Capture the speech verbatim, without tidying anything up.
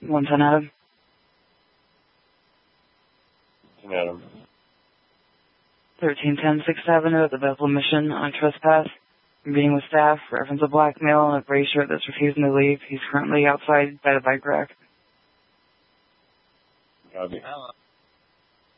one ten Adam. Adam. thirteen ten sixth Avenue at the Bethel Mission on trespass. Being with staff, reference a black male in a gray shirt that's refusing to leave. He's currently outside by the bike rack. Copy.